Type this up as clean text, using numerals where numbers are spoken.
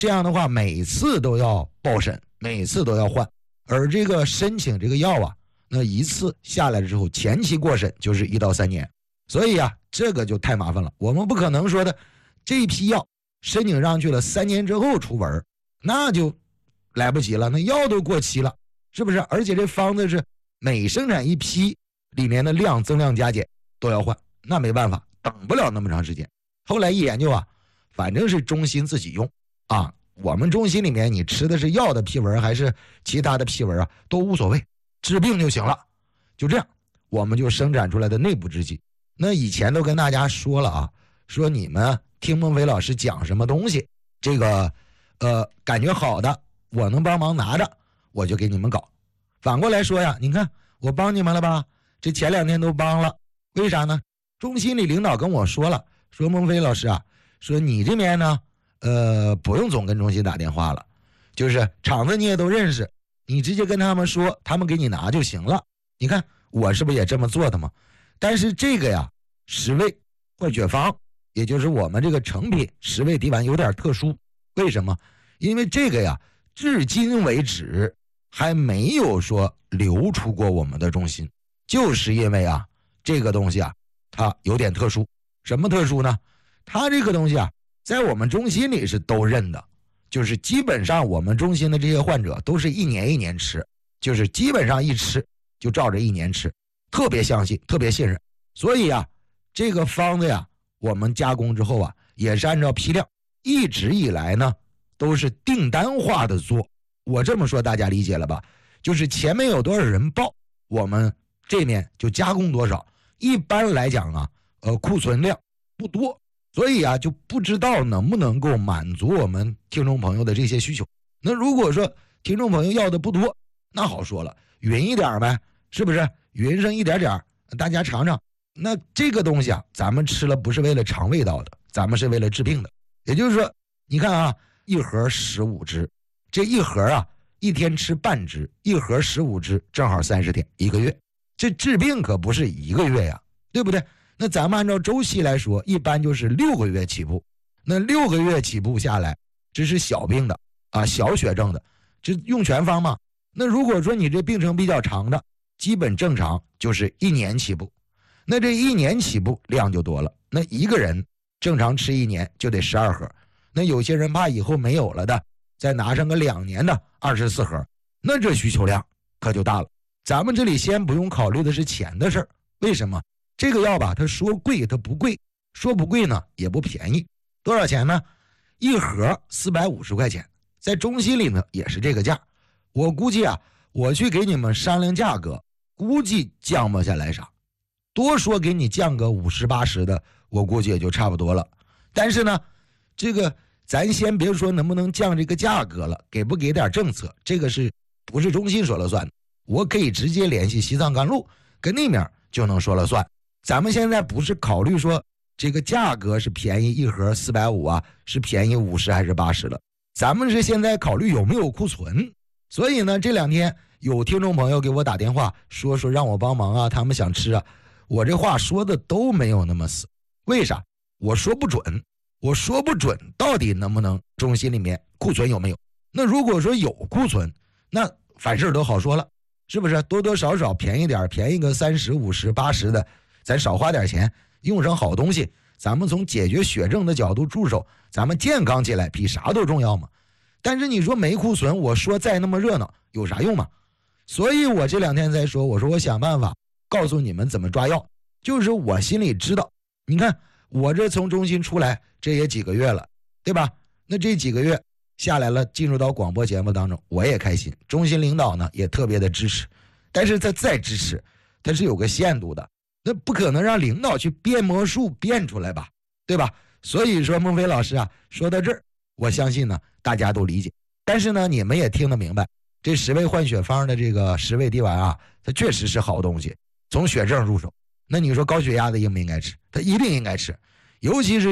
这样的话每次都要报审，每次都要换。而这个申请这个药啊，那一次下来之后前期过审就是1到3年，所以啊这个就太麻烦了。我们不可能说的这一批药申请上去了3年之后出文，那就来不及了，那药都过期了，是不是？而且这方子是每生产一批里面的量增量加减都要换，那没办法，等不了那么长时间。后来一研究啊，反正是中心自己用啊，我们中心里面你吃的是药的批文还是其他的批文啊，都无所谓，治病就行了。就这样我们就生产出来的内部制剂。那以前都跟大家说了啊，说你们听孟非老师讲什么东西，这个感觉好的我能帮忙拿着，我就给你们搞。反过来说呀，你看我帮你们了吧，这前2天都帮了，为啥呢？中心里领导跟我说了，说孟非老师啊，说你这边呢不用总跟中心打电话了，就是厂子你也都认识，你直接跟他们说，他们给你拿就行了。你看我是不是也这么做的吗？但是这个呀10味换血方，也就是我们这个成品10味滴丸有点特殊。为什么？因为这个呀至今为止还没有说流出过我们的中心，就是因为啊这个东西啊它有点特殊。什么特殊呢？它这个东西啊在我们中心里是都认的，就是基本上我们中心的这些患者都是1年1年吃，就是基本上一吃就照着1年吃，特别相信，特别信任。所以啊这个方子呀我们加工之后啊也是按照批量，一直以来呢都是订单化的做。我这么说大家理解了吧？就是前面有多少人报，我们这面就加工多少。一般来讲啊库存量不多，所以啊就不知道能不能够满足我们听众朋友的这些需求。那如果说听众朋友要的不多，那好说了，匀一点呗，是不是？匀上一点点，大家尝尝。那这个东西啊咱们吃了不是为了尝味道的，咱们是为了治病的。也就是说你看啊，一盒15支，这一盒啊一天吃半支，一盒15支，正好30天，1个月。这治病可不是1个月呀，对不对？那咱们按照周期来说，一般就是6个月起步。那6个月起步下来，这是小病的啊，小血症的，这用全方嘛。那如果说你这病程比较长的，基本正常就是1年起步。那这1年起步量就多了，那一个人正常吃1年就得12盒。那有些人怕以后没有了的，再拿上个2年的24盒，那这需求量可就大了。咱们这里先不用考虑的是钱的事儿，为什么？这个药吧，它说贵它不贵，说不贵呢也不便宜。多少钱呢？一盒450块钱，在中心里呢也是这个价。我估计啊，我去给你们商量价格，估计降不下来啥，多说给你降个50、80的，我估计也就差不多了。但是呢，这个咱先别说能不能降这个价格了，给不给点政策，这个是不是中心说了算的？我可以直接联系西藏甘露，跟那面就能说了算。咱们现在不是考虑说这个价格是便宜一盒450啊，是便宜50还是80了，咱们是现在考虑有没有库存。所以呢，这2天有听众朋友给我打电话说让我帮忙啊，他们想吃啊，我这话说的都没有那么死。为啥？我说不准到底能不能中心里面库存有没有。那如果说有库存，那凡事都好说了，是不是？多多少少便宜点，便宜个30、50、80的，咱少花点钱，用上好东西，咱们从解决血症的角度入手，咱们健康起来比啥都重要嘛。但是你说没库存，我说再那么热闹有啥用嘛？所以我这2天才说，我说我想办法告诉你们怎么抓药，就是我心里知道。你看我这从中心出来这也几个月了，对吧？那这几个月下来了，进入到广播节目当中，我也开心，中心领导呢也特别的支持。但是他再支持他是有个限度的，那不可能让领导去变魔术变出来吧，对吧？所以说孟非老师啊说到这儿，我相信呢大家都理解。但是呢你们也听得明白，这10味换血方的这个10味滴丸啊，它确实是好东西，从血症入手。那你说高血压的应不应该吃？他一定应该吃，尤其是